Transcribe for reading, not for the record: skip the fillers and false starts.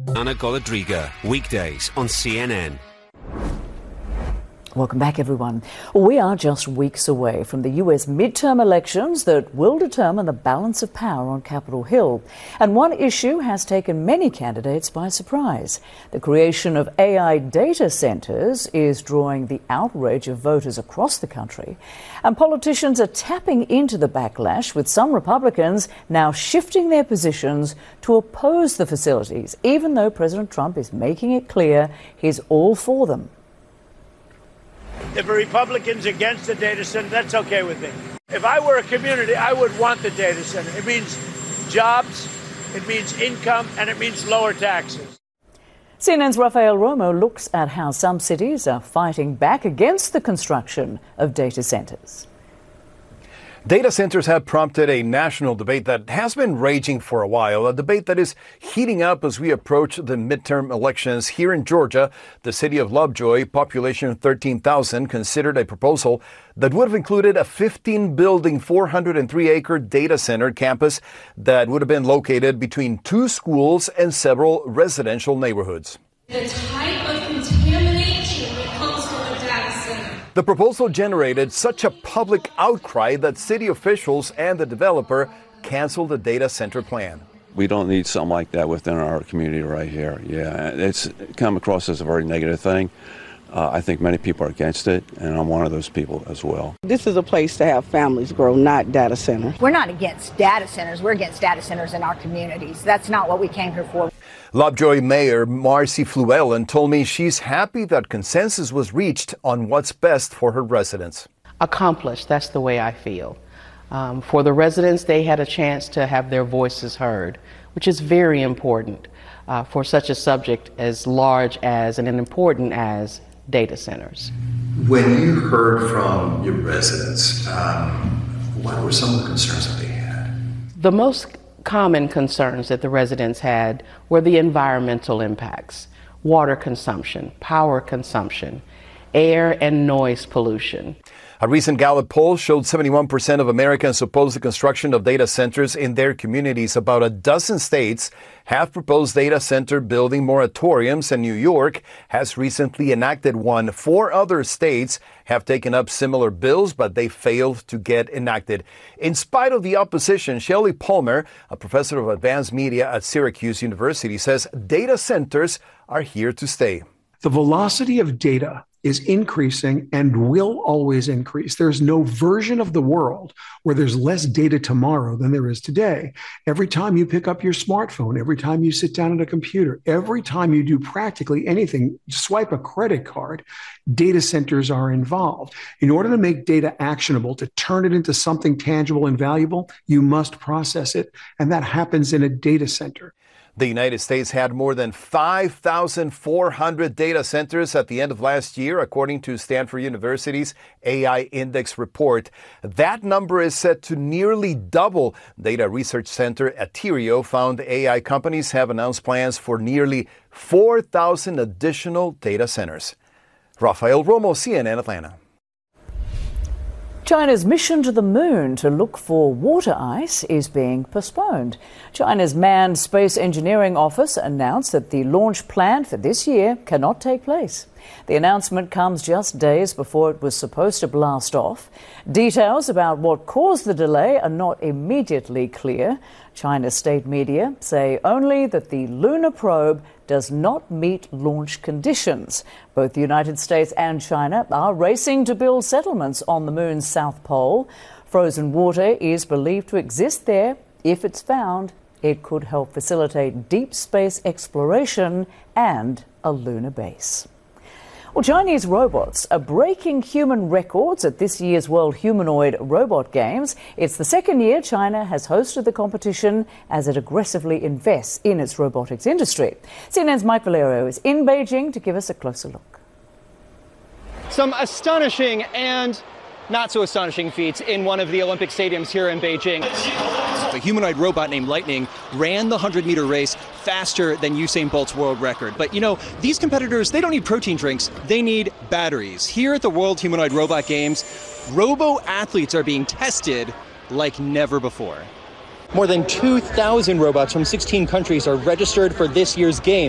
Ana Golodriga, weekdays on CNN. Welcome back, everyone. We are just weeks away from the US midterm elections that will determine the balance of power on Capitol Hill. And one issue has taken many candidates by surprise. The creation of AI data centers is drawing the outrage of voters across the country. And politicians are tapping into the backlash, with some Republicans now shifting their positions to oppose the facilities, even though President Trump is making it clear he's all for them. If a Republican's against the data center, that's okay with me. If I were a community, I would want the data center. It means jobs, it means income, and it means lower taxes. CNN's Rafael Romo looks at how some cities are fighting back against the construction of data centers. Data centers have prompted a national debate that has been raging for a while, a debate that is heating up as we approach the midterm elections. Here in Georgia, the city of Lovejoy, population 13,000, considered a proposal that would have included a 15-building, 403-acre data center campus that would have been located between two schools and several residential neighborhoods. The type of contamination that comes from a data center. The proposal generated such a public outcry that city officials and the developer canceled the data center plan. We don't need something like that within our community right here. Yeah, it's come across as a very negative thing. I think many people are against it, and I'm one of those people as well. This is a place to have families grow, not data centers. We're not against data centers. We're against data centers in our communities. That's not what we came here for. Lovejoy Mayor Marcy Fluellen told me she's happy that consensus was reached on what's best for her residents. Accomplished, that's the way I feel. For the residents, they had a chance to have their voices heard, which is very important for such a subject as large as and important as data centers. When you heard from your residents, what were some of the concerns that they had? The most common concerns that the residents had were the environmental impacts, water consumption, power consumption, air and noise pollution. A recent Gallup poll showed 71% of Americans oppose the construction of data centers in their communities. About a dozen states have proposed data center building moratoriums, and New York has recently enacted one. 4 other states have taken up similar bills, but they failed to get enacted. In spite of the opposition, Shelley Palmer, a professor of advanced media at Syracuse University, says data centers are here to stay. The velocity of data is increasing and will always increase. There's no version of the world where there's less data tomorrow than there is today. Every time you pick up your smartphone, every time you sit down at a computer, every time you do practically anything, swipe a credit card, data centers are involved. In order to make data actionable, to turn it into something tangible and valuable, you must process it, and that happens in a data center. The United States had more than 5,400 data centers at the end of last year, according to Stanford University's AI Index report. That number is set to nearly double. Data research center Aterio found AI companies have announced plans for nearly 4,000 additional data centers. Rafael Romo, CNN Atlanta. China's mission to the moon to look for water ice is being postponed. China's Manned Space Engineering Office announced that the launch planned for this year cannot take place. The announcement comes just days before it was supposed to blast off. Details about what caused the delay are not immediately clear. China's state media say only that the lunar probe does not meet launch conditions. Both the United States and China are racing to build settlements on the moon's south pole. Frozen water is believed to exist there. If it's found, it could help facilitate deep space exploration and a lunar base. Well, Chinese robots are breaking human records at this year's World Humanoid Robot Games. It's the second year China has hosted the competition as it aggressively invests in its robotics industry. CNN's Mike Valerio is in Beijing to give us a closer look. Some astonishing and not so astonishing feats in one of the Olympic stadiums here in Beijing. A humanoid robot named Lightning ran the 100-meter race faster than Usain Bolt's world record. But you know, these competitors, they don't need protein drinks, they need batteries. Here at the World Humanoid Robot Games, robo-athletes are being tested like never before. More than 2,000 robots from 16 countries are registered for this year's game.